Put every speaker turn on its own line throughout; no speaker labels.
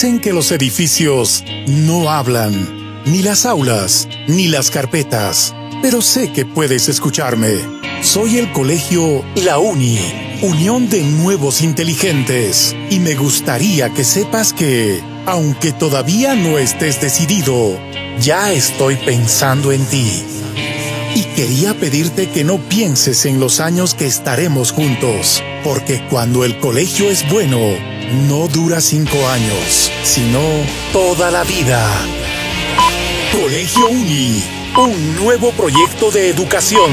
Dicen que los edificios no hablan, ni las aulas, ni las carpetas, pero sé que puedes escucharme. Soy el colegio La Uni, Unión de Nuevos Inteligentes, y me gustaría que sepas que, aunque todavía no estés decidido, ya estoy pensando en ti. Y quería pedirte que no pienses en los años que estaremos juntos, porque cuando el colegio es bueno, no dura 5 años, sino toda la vida. Colegio Uni, un nuevo proyecto de educación.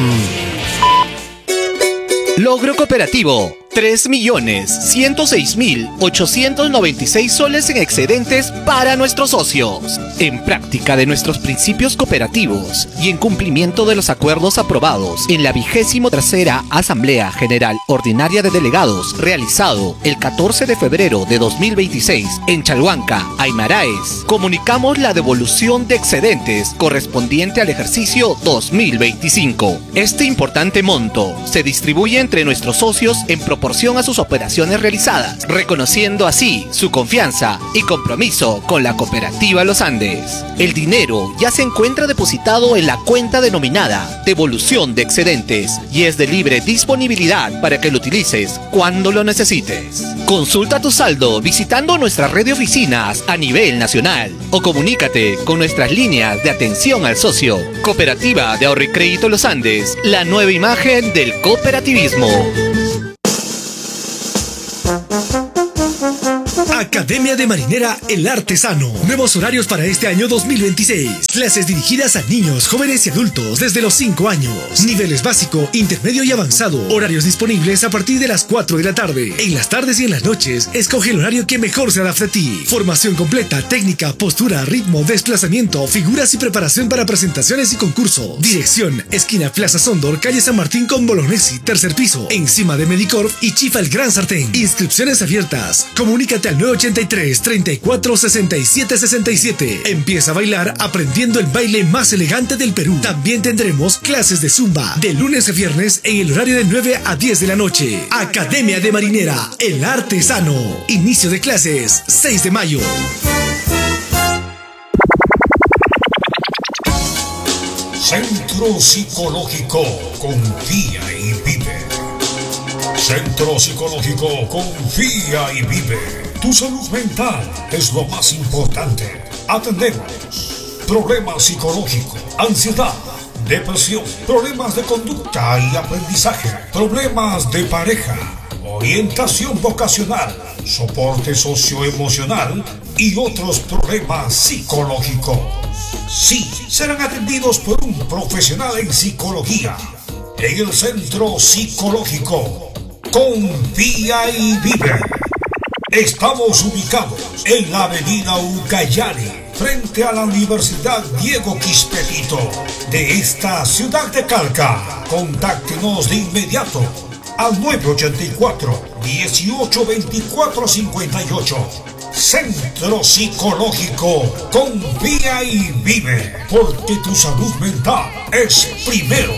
Logro cooperativo: 3.106.896 soles en excedentes para nuestros socios. En práctica de nuestros principios cooperativos y en cumplimiento de los acuerdos aprobados en la 23ª Asamblea General Ordinaria de Delegados, realizado el 14 de febrero de 2026 en Chalhuanca, Aymaraes, comunicamos la devolución de excedentes correspondiente al ejercicio 2025. Este importante monto se distribuye entre nuestros socios en proporción a sus operaciones realizadas, reconociendo así su confianza y compromiso con la cooperativa Los Andes. El dinero ya se encuentra depositado en la cuenta denominada devolución de excedentes y es de libre disponibilidad para que lo utilices cuando lo necesites. Consulta tu saldo visitando nuestra red de oficinas a nivel nacional o comunícate con nuestras líneas de atención al socio. Cooperativa de Ahorro y Crédito Los Andes, la nueva imagen del cooperativismo.
Academia de Marinera El Artesano. Nuevos horarios para este año 2026. Clases dirigidas a niños, jóvenes y adultos desde los 5 años. Niveles básico, intermedio y avanzado. Horarios disponibles a partir de las 4 de la tarde. En las tardes y en las noches, escoge el horario que mejor se adapte a ti. Formación completa, técnica, postura, ritmo, desplazamiento, figuras y preparación para presentaciones y concursos. Dirección: esquina Plaza Sondor, calle San Martín con Bolognesi, tercer piso, encima de Medicorp y Chifa el Gran Sartén. Inscripciones abiertas. Comunícate al 983 34 67 67. Empieza a bailar aprendiendo el baile más elegante del Perú. También tendremos clases de zumba de lunes a viernes en el horario de 9 a 10 de la noche. Academia de Marinera El Artesano. Inicio de clases 6 de mayo.
Centro Psicológico Confía y Vive. Centro Psicológico Confía y Vive. Tu salud mental es lo más importante. Atendemos problemas psicológicos, ansiedad, depresión, problemas de conducta y aprendizaje, problemas de pareja, orientación vocacional, soporte socioemocional y otros problemas psicológicos. Sí, serán atendidos por un profesional en psicología en el Centro Psicológico Confía y Vive. Estamos ubicados en la avenida Ucayali, frente a la Universidad Diego Quisperito de esta ciudad de Calca. Contáctenos de inmediato al 984-1824-58. Centro Psicológico Confía y Vive, porque tu salud mental es primero.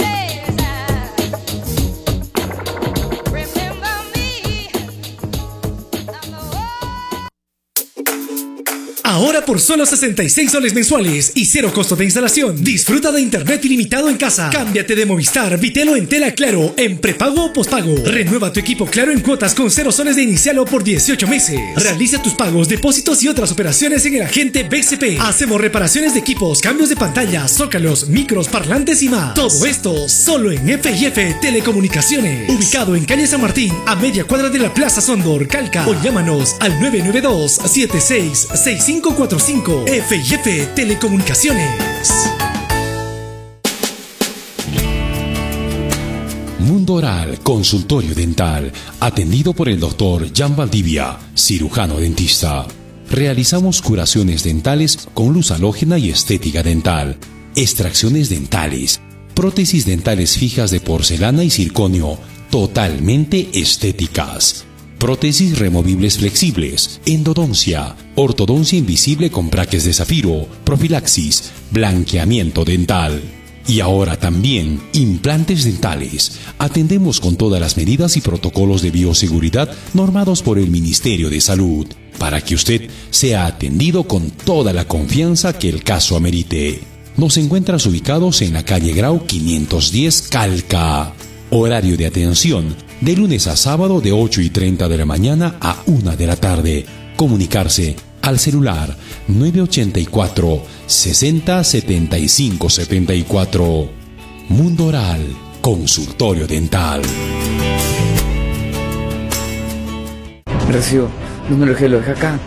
Ahora por solo 66 soles mensuales y 0 costo de instalación, disfruta de internet ilimitado en casa. Cámbiate de Movistar, Vitelo en tela Claro, en prepago o pospago. Renueva tu equipo Claro en cuotas con 0 soles de inicial o por 18 meses. Realiza tus pagos, depósitos y otras operaciones en el agente BCP. Hacemos reparaciones de equipos, cambios de pantalla, zócalos, micros, parlantes y más. Todo esto solo en F&F Telecomunicaciones. Ubicado en calle San Martín, a media cuadra de la Plaza Sondor, Calca. O llámanos al 992-766545. F&F Telecomunicaciones.
Mundo Oral, consultorio dental, atendido por el doctor Jan Valdivia, cirujano dentista. Realizamos curaciones dentales con luz halógena y estética dental, extracciones dentales, prótesis dentales fijas de porcelana y circonio, totalmente estéticas. Prótesis removibles flexibles, endodoncia, ortodoncia invisible con braques de zafiro, profilaxis, blanqueamiento dental. Y ahora también implantes dentales. Atendemos con todas las medidas y protocolos de bioseguridad normados por el Ministerio de Salud, para que usted sea atendido con toda la confianza que el caso amerite. Nos encuentras ubicados en la calle Grau 510 Calca. Horario de atención de lunes a sábado de 8:30 de la mañana a 1 de la tarde. Comunicarse al celular 984 60 75 74. Mundo Oral, consultorio dental.
Recibo, no me lo dejé, lo dejé acá.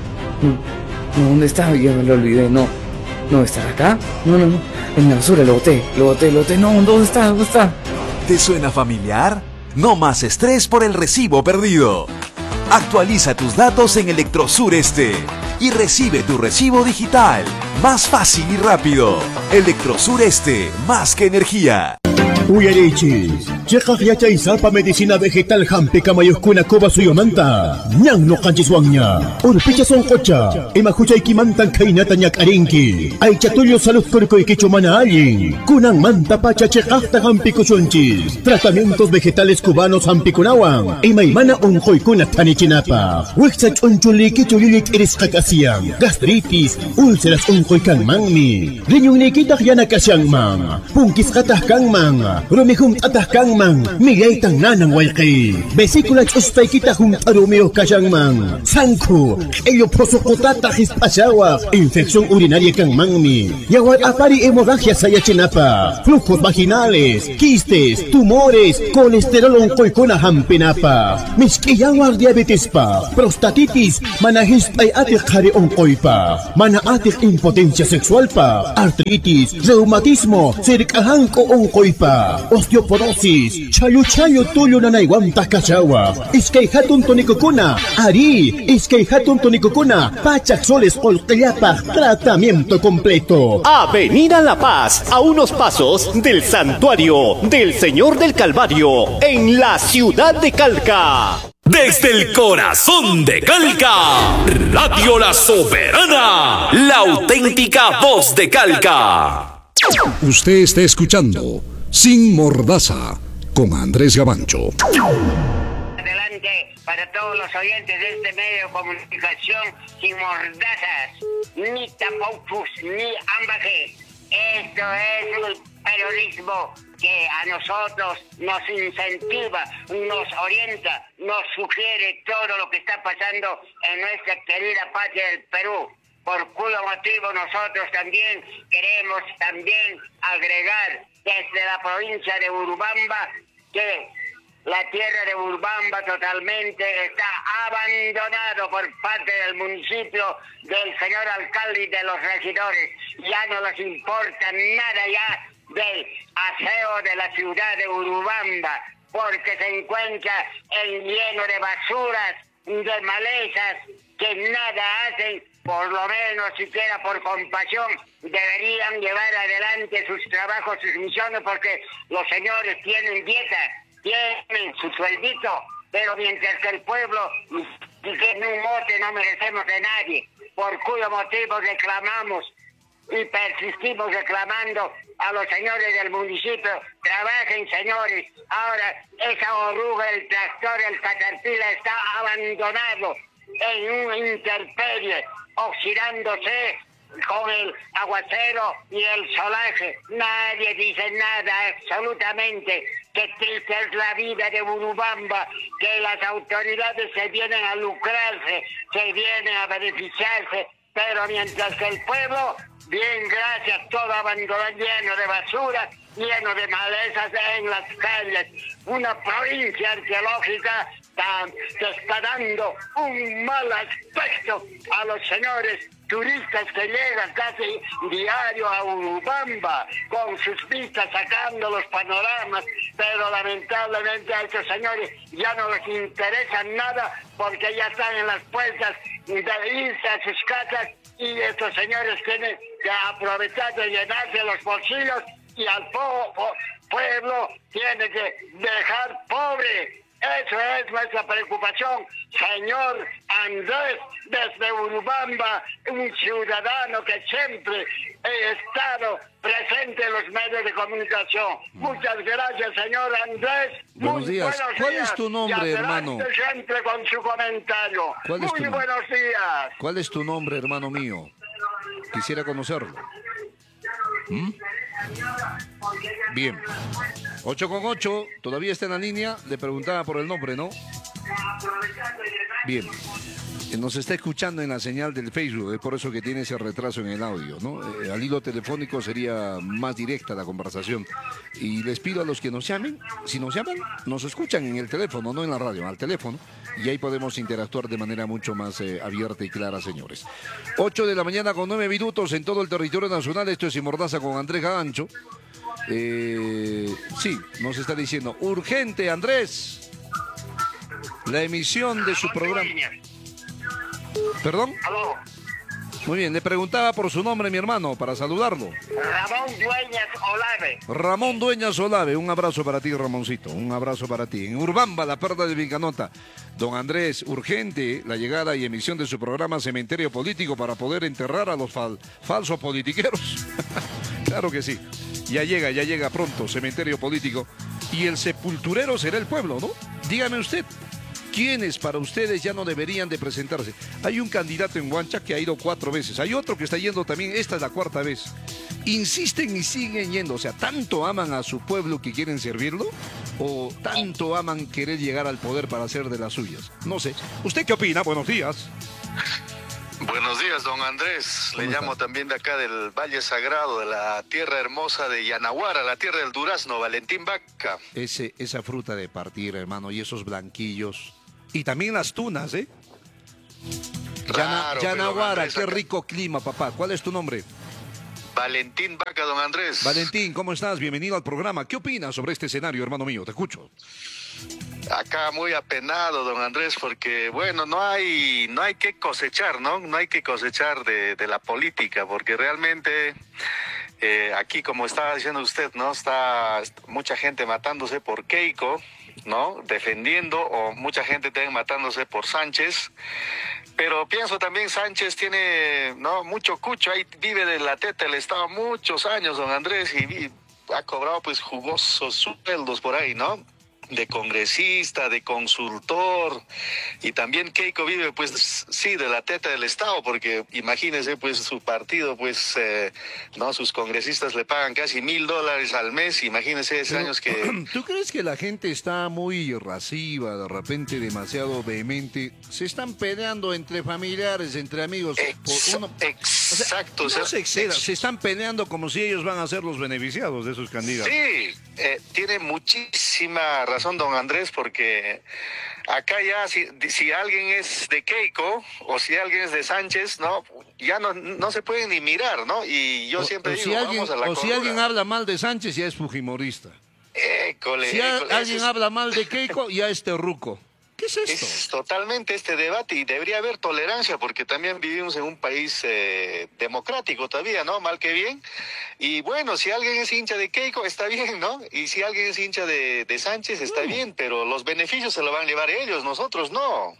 No, ¿dónde está? Ya me lo olvidé, no. ¿No estará acá? No, en la basura lo boté. No, ¿dónde está?
¿Te suena familiar? No más estrés por el recibo perdido. Actualiza tus datos en Electrosur Este y recibe tu recibo digital más fácil y rápido. Electrosur Este, más que energía.
Uyarichis, chekaj yachaysapa medicina vegetal hampi kamayuskuna koba suyomanta. Ñan no kanchiswanya. Urpicha son cocha. Ema huchaykimantan kainata ñakarinki. Aychatullo salud kurkoykichu mana allin. Kunan manta pacha chekajta hampi kuchunchis. Tratamientos vegetales cubanos hampi kunawan. Ema imana unjoykuna tanichinapa. Wiksa chunchulikichu lilik irisqakasiyan. Gastritis, úlceras unjoykanmanmi. Riñunnikitaj yanakasyanman. Punkisqataj kanman. Rumihum atajkanman, migaytan nanan wayqi. Vesícula ch'uspaykitaj arumeo kashanman. Sanku, ello posokotata hisp'achawa. Infección urinaria kanmanmi. Yawar apari hemorragia sayachinapa. Flujos vaginales, quistes, tumores, colesterol onkoykuna hampinapa. Misk'iyawar diabetespa, prostatitis, mana hisp'ay atiq qhari onkoypa. Mana atiq impotencia sexualpa, artritis, reumatismo, sirk'ahanko onkoypa. Osteoporosis, chayo tuyo nanaywantas kachawa. Iskay hatun tonicocuna, iskay hatun tonicocuna, pachak soles olqillapaj, tratamiento completo.
Avenida La Paz, a unos pasos del Santuario del Señor del Calvario, en la ciudad de Calca.
Desde el corazón de Calca, Radio La Soberana, la auténtica voz de Calca.
Usted está escuchando Sin Mordaza, con Andrés Gavancho.
Adelante para todos los oyentes de este medio de comunicación, sin mordazas, ni tapopus, ni ambaje. Esto es el periodismo que a nosotros nos incentiva, nos orienta, nos sugiere todo lo que está pasando en nuestra querida patria del Perú. Por cuyo motivo nosotros también queremos agregar desde la provincia de Urubamba que la tierra de Urubamba totalmente está abandonado por parte del municipio, del señor alcalde y de los regidores. Ya no les importa nada ya del aseo de la ciudad de Urubamba, porque se encuentra lleno de basuras, de malezas, que nada hacen. Por lo menos, siquiera por compasión, deberían llevar adelante sus trabajos, sus misiones, porque los señores tienen dieta, tienen su sueldito, pero mientras que el pueblo, y que en un mote no merecemos de nadie, por cuyo motivo reclamamos y persistimos reclamando a los señores del municipio: trabajen, señores. Ahora esa oruga, el tractor, el caterpillar está abandonado en un intemperie, oxidándose con el aguacero y el solaje. Nadie dice nada, absolutamente. Qué triste es la vida de Urubamba, que las autoridades se vienen a lucrarse, se vienen a beneficiarse, pero mientras que el pueblo, bien, gracias, todo abandonado, lleno de basura, lleno de malezas en las calles. Una provincia arqueológica que está dando un mal aspecto a los señores turistas que llegan casi diario a Urubamba con sus vistas sacando los panoramas, pero lamentablemente a estos señores ya no les interesa nada porque ya están en las puertas de irse a sus casas, y estos señores tienen que aprovechar de llenarse los bolsillos, y al pueblo tiene que dejar pobre. Eso es nuestra preocupación, señor Andrés, desde Urubamba, un ciudadano que siempre he estado presente en los medios de comunicación. Muchas gracias, señor Andrés.
Buenos días. ¿Cuál es tu nombre, hermano?
Siempre con su comentario. Muy buenos días.
¿Cuál es tu nombre, hermano mío? Quisiera conocerlo. Bien. 8:08, todavía está en la línea. Le preguntaba por el nombre, ¿no? Bien. Nos está escuchando en la señal del Facebook, es por eso que tiene ese retraso en el audio, ¿no? Al hilo telefónico sería más directa la conversación. Y les pido a los que nos llamen, si nos llaman, nos escuchan en el teléfono, no en la radio, al teléfono. Y ahí podemos interactuar de manera mucho más abierta y clara, señores. 8 de la mañana con 9 minutos en todo el territorio nacional. Esto es Sin Mordaza con Andrés Gabancho. Sí, nos está diciendo, urgente, Andrés, la emisión de su programa. ¿Perdón?
¿Aló?
Muy bien, le preguntaba por su nombre, mi hermano, para saludarlo.
Ramón Dueñas Olave.
Ramón Dueñas Olave, un abrazo para ti, Ramoncito, un abrazo para ti. En Urbamba, la Perla de Vilcanota. Don Andrés, urgente la llegada y emisión de su programa Cementerio Político para poder enterrar a los falsos politiqueros. Claro que sí. Ya llega pronto Cementerio Político. Y el sepulturero será el pueblo, ¿no? Dígame usted. ¿Quiénes para ustedes ya no deberían de presentarse? Hay un candidato en Huancha que ha ido 4 veces. Hay otro que está yendo también, esta es la 4ª vez. Insisten y siguen yendo. O sea, ¿tanto aman a su pueblo que quieren servirlo? ¿O tanto aman querer llegar al poder para hacer de las suyas? No sé. ¿Usted qué opina? Buenos días.
Buenos días, don Andrés. Le llamo también de acá del Valle Sagrado, de la tierra hermosa de Yanaguara, la tierra del durazno, Valentín Vaca.
Esa fruta de partir, hermano, y esos blanquillos. Y también las tunas, ¿eh?
Claro,
Yanaguara,
Andrés,
qué rico clima, papá. ¿Cuál es tu nombre?
Valentín Vaca, don Andrés.
Valentín, ¿cómo estás? Bienvenido al programa. ¿Qué opinas sobre este escenario, hermano mío? Te escucho.
Acá muy apenado, don Andrés, porque, bueno, no hay que cosechar, ¿no? No hay que cosechar de la política, porque realmente aquí, como estaba diciendo usted, ¿no? Está mucha gente matándose por Keiko, ¿no? Defendiendo, o mucha gente también matándose por Sánchez. Pero pienso también Sánchez tiene, ¿no? Mucho cucho, ahí vive de la teta del Estado muchos años, don Andrés, y ha cobrado pues jugosos sueldos por ahí, ¿no? De congresista, de consultor, y también Keiko vive pues sí de la teta del Estado, porque imagínese pues su partido pues no, sus congresistas le pagan casi $1,000 al mes, imagínese esos años que...
¿Tú crees que la gente está muy irasciva, de repente demasiado vehemente? Se están peleando entre familiares, entre amigos.
Exacto.
O sea, no se exceda, se están peleando como si ellos van a ser los beneficiados de esos candidatos.
Sí, tiene muchísima razón don Andrés, porque acá ya si alguien es de Keiko o si alguien es de Sánchez, no, ya no se pueden ni mirar, ¿no? Y yo siempre digo, vamos a la
si alguien habla mal de Sánchez, ya es fujimorista. Si alguien habla mal de Keiko, ya es terruco. ¿Qué es esto?
Es totalmente este debate, y debería haber tolerancia, porque también vivimos en un país democrático todavía, ¿no? Mal que bien. Y bueno, si alguien es hincha de Keiko, está bien, ¿no? Y si alguien es hincha de Sánchez, está bien, pero los beneficios se lo van a llevar ellos, nosotros no.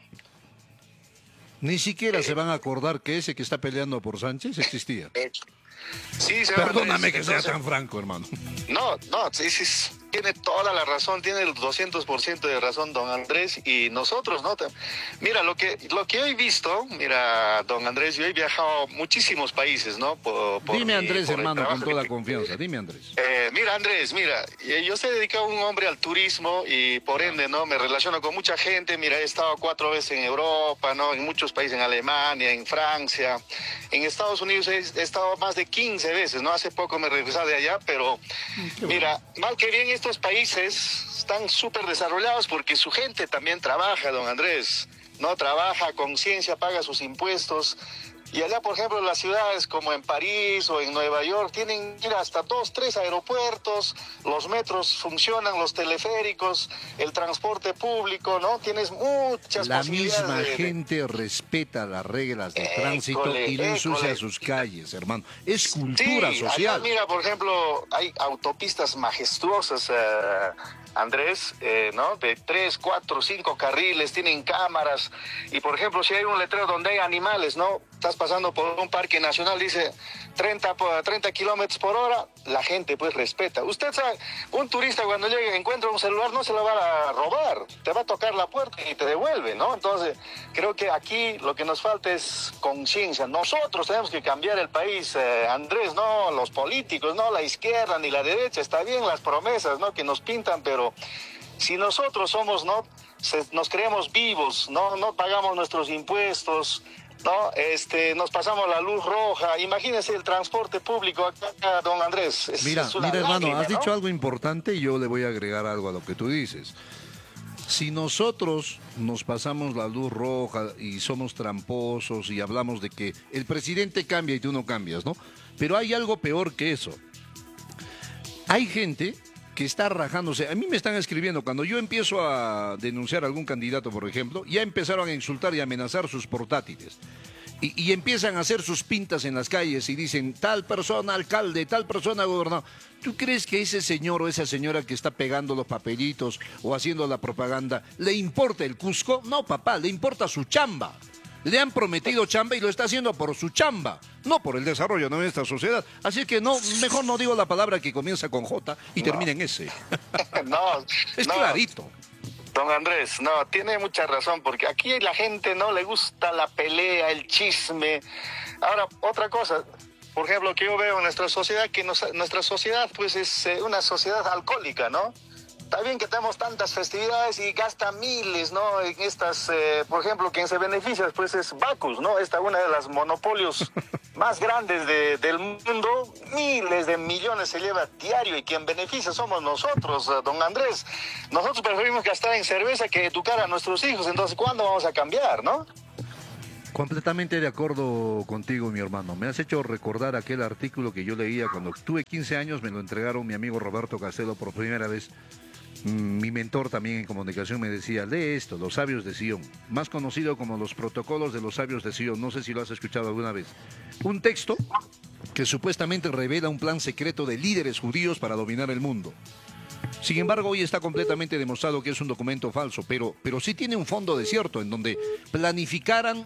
Ni siquiera se van a acordar que ese que está peleando por Sánchez existía.
Sí,
perdóname que sea tan franco, hermano.
No, sí, tiene toda la razón, tiene el 200% de razón, don Andrés, y nosotros, ¿no? Mira, lo que yo he visto, mira, don Andrés, yo he viajado a muchísimos países, ¿no?
Dime, Andrés, hermano, con toda confianza, dime, Andrés.
Mira, Andrés, yo estoy dedicado un hombre al turismo y por ende, ¿no? Me relaciono con mucha gente. Mira, he estado 4 veces en Europa, ¿no? En muchos países, en Alemania, en Francia, en Estados Unidos he estado más de 15 veces, ¿no? Hace poco me regresé de allá, pero mira, mal que bien estos países están súper desarrollados porque su gente también trabaja, don Andrés, ¿no? Trabaja con ciencia, paga sus impuestos. Y allá, por ejemplo, las ciudades como en París o en Nueva York tienen hasta 2, 3 aeropuertos, los metros funcionan, los teleféricos, el transporte público, ¿no? Tienes muchas posibilidades.
La misma gente respeta las reglas de tránsito y no ensucia sus calles, hermano. Es cultura social.
Allá, mira, por ejemplo, hay autopistas majestuosas. Andrés, ¿no? De 3, 4, 5 carriles, tienen cámaras. Y por ejemplo, si hay un letrero donde hay animales, ¿no? Estás pasando por un parque nacional, dice 30 kilómetros por hora, la gente pues respeta. Usted sabe, un turista cuando llega y encuentra un celular no se lo va a robar, te va a tocar la puerta y te devuelve, ¿no? Entonces, creo que aquí lo que nos falta es conciencia. Nosotros tenemos que cambiar el país, Andrés, no los políticos, no la izquierda ni la derecha. Está bien las promesas, ¿no? Que nos pintan, pero si nosotros somos, ¿no? Nos creemos vivos, no pagamos nuestros impuestos, ¿no? Nos pasamos la luz roja. Imagínese el transporte público acá, don Andrés.
Mira, hermano,
lágrima,
has
¿no?
dicho algo importante y yo le voy a agregar algo a lo que tú dices. Si nosotros nos pasamos la luz roja y somos tramposos y hablamos de que el presidente cambia y tú no cambias, ¿no? Pero hay algo peor que eso. Hay gente que está rajándose. A mí me están escribiendo, cuando yo empiezo a denunciar a algún candidato, por ejemplo, ya empezaron a insultar y amenazar sus portátiles. Y empiezan a hacer sus pintas en las calles y dicen, tal persona alcalde, tal persona gobernador. ¿Tú crees que ese señor o esa señora que está pegando los papelitos o haciendo la propaganda, le importa el Cusco? No, papá, le importa su chamba. Le han prometido chamba y lo está haciendo por su chamba, no por el desarrollo de esta sociedad. Así que no, mejor no digo la palabra que comienza con J y termina en S.
No,
es
no.
clarito.
Don Andrés, no, tiene mucha razón, porque aquí la gente no le gusta la pelea, el chisme. Ahora, otra cosa, por ejemplo, que yo veo en nuestra sociedad, que nuestra sociedad pues es una sociedad alcohólica, ¿no? Está bien que tenemos tantas festividades y gasta miles, ¿no? En estas, por ejemplo, quien se beneficia pues es Bacus, ¿no? Esta una de las monopolios más grandes del mundo, miles de millones se lleva diario y quien beneficia somos nosotros, don Andrés. Nosotros preferimos gastar en cerveza que educar a nuestros hijos, entonces ¿cuándo vamos a cambiar, no?
Completamente de acuerdo contigo, mi hermano. Me has hecho recordar aquel artículo que yo leía cuando tuve 15 años, me lo entregaron mi amigo Roberto Castelo por primera vez. Mi mentor también en comunicación me decía, lee esto, Los Sabios de Sion, más conocido como los protocolos de los Sabios de Sion, no sé si lo has escuchado alguna vez. Un texto que supuestamente revela un plan secreto de líderes judíos para dominar el mundo. Sin embargo, hoy está completamente demostrado que es un documento falso, pero sí tiene un fondo de cierto, en donde planificaron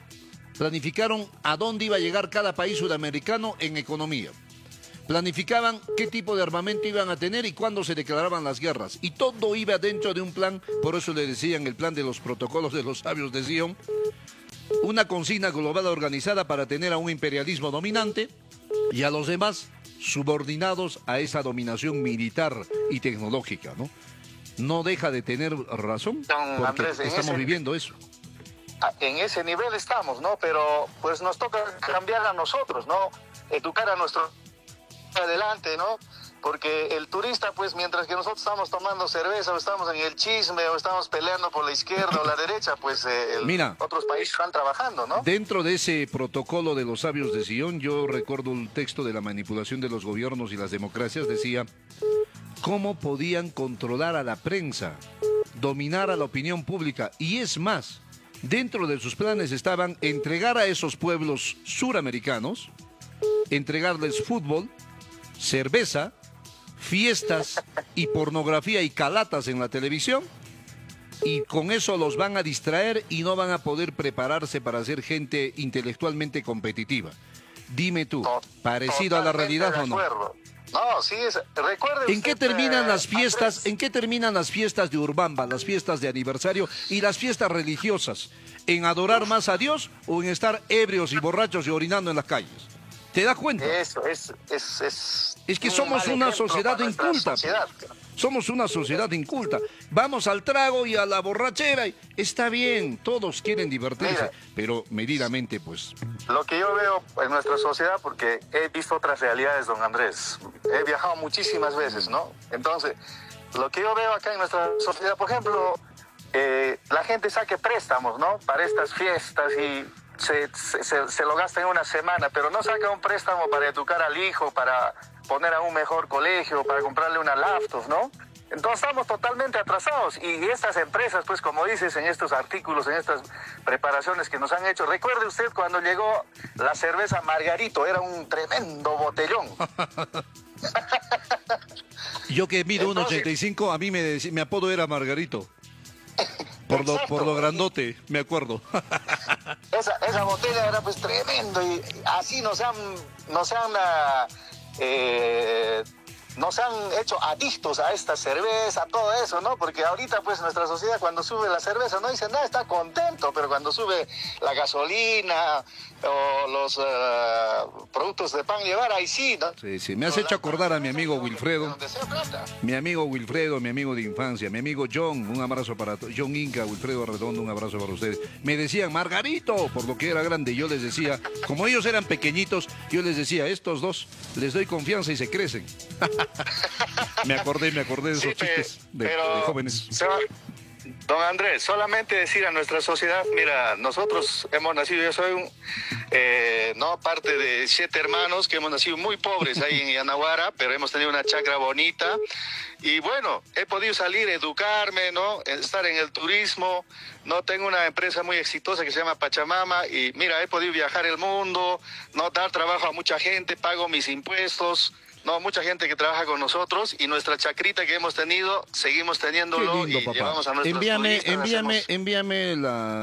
a dónde iba a llegar cada país sudamericano en economía. Planificaban qué tipo de armamento iban a tener y cuándo se declaraban las guerras. Y todo iba dentro de un plan, por eso le decían el plan de los protocolos de los sabios de Sion. Una consigna global organizada para tener a un imperialismo dominante y a los demás subordinados a esa dominación militar y tecnológica, ¿no? No deja de tener razón, porque
Andrés,
estamos viviendo eso.
En ese nivel estamos, ¿no? Pero pues nos toca cambiar a nosotros, ¿no? Educar a nuestro adelante, ¿no? Porque el turista, pues, mientras que nosotros estamos tomando cerveza o estamos en el chisme o estamos peleando por la izquierda o la derecha, pues
Mira,
otros países están trabajando, ¿no?
Dentro de ese protocolo de los sabios de Sion, yo recuerdo un texto de la manipulación de los gobiernos y las democracias, decía cómo podían controlar a la prensa, dominar a la opinión pública, y es más, dentro de sus planes estaban entregar a esos pueblos suramericanos, entregarles fútbol, cerveza, fiestas y pornografía y calatas en la televisión, y con eso los van a distraer y no van a poder prepararse para ser gente intelectualmente competitiva. Dime tú, ¿parecido a la realidad o no?
No, sí, recuerde
¿En qué terminan las fiestas? ¿En qué terminan las fiestas de Urbamba, las fiestas de aniversario y las fiestas religiosas? ¿En adorar más a Dios o en estar ebrios y borrachos y orinando en las calles? ¿Te das cuenta?
Eso es
que somos una sociedad inculta. Somos una sociedad inculta. Vamos al trago y a la borrachera. Está bien, todos quieren divertirse, pero medidamente, pues.
Lo que yo veo en nuestra sociedad, porque he visto otras realidades, don Andrés. He viajado muchísimas veces, ¿no? Entonces, lo que yo veo acá en nuestra sociedad, por ejemplo, la gente saque préstamos, ¿no? Para estas fiestas y se lo gasta en una semana, pero no saca un préstamo para educar al hijo, para poner a un mejor colegio, para comprarle una laptop, ¿no?
Entonces estamos totalmente atrasados y estas empresas, pues como dices en estos artículos, en estas preparaciones que nos han hecho, recuerde usted cuando llegó la cerveza Margarito, era un tremendo botellón.
Yo que mido 1.85, a mí mi apodo era Margarito. Por lo grandote, me acuerdo.
Esa botella era pues tremendo y así nos han hecho adictos a esta cerveza, todo eso, ¿no? Porque ahorita pues nuestra sociedad cuando sube la cerveza no dice nada, está contento, pero cuando sube la gasolina o los productos de pan llevar, ahí sí, ¿no?
Sí, me has hecho acordar a mi amigo Wilfredo. Mi amigo Wilfredo, mi amigo de infancia, mi amigo John, un abrazo para John Inca, Wilfredo Arredondo, un abrazo para ustedes. Me decían Margarito, por lo que era grande, yo les decía, como ellos eran pequeñitos, yo les decía, estos dos les doy confianza y se crecen. me acordé de esos chistes de jóvenes.
Don Andrés, solamente decir a nuestra sociedad, mira, nosotros hemos nacido, yo soy parte de 7 hermanos que hemos nacido muy pobres ahí en Yanaguara, pero hemos tenido una chacra bonita y bueno, he podido salir, educarme, ¿no? Estar en el turismo, no tengo una empresa muy exitosa que se llama Pachamama y mira, he podido viajar el mundo, no dar trabajo a mucha gente, pago mis impuestos. No, mucha gente que trabaja con nosotros y nuestra chacrita que hemos tenido, seguimos teniéndolo. Qué lindo, y papá. Llevamos a nuestros
envíame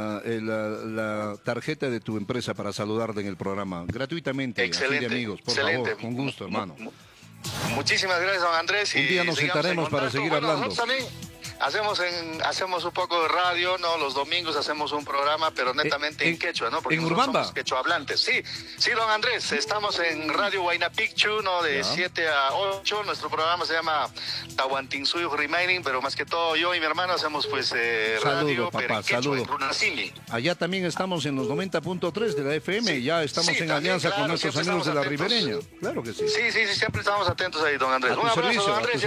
la tarjeta de tu empresa para saludarte en el programa, gratuitamente,
excelente,
así de amigos, por favor, con gusto, hermano.
Muchísimas gracias, don Andrés.
Un día nos sentaremos para seguir hablando.
Nosotros también hacemos un poco de radio, ¿no? Los domingos hacemos un programa, pero netamente en quechua, ¿no? Porque
en Urbamba.
Somos quechohablantes. Sí, don Andrés, estamos en Radio Huayna Picchu, ¿no? De 7 a 8. Nuestro programa se llama Tahuantinsuyo Remaining, pero más que todo yo y mi hermano hacemos pues radio,
papá,
pero en quechua,
saludo.
en Runasimi.
Allá también estamos en los 90.3 de la FM,
sí,
ya estamos en alianza con nuestros amigos de la Ribereña. Claro que sí.
Sí, siempre estamos atentos ahí, don Andrés. Un abrazo, don Andrés.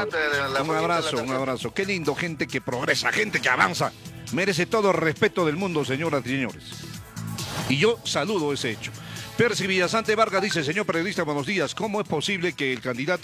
Un abrazo. Qué lindo, gente que progresa, gente que avanza. Merece todo el respeto del mundo, señoras y señores. Y yo saludo ese hecho. Percy Villasante Vargas dice, señor periodista, buenos días. ¿Cómo es posible que el candidato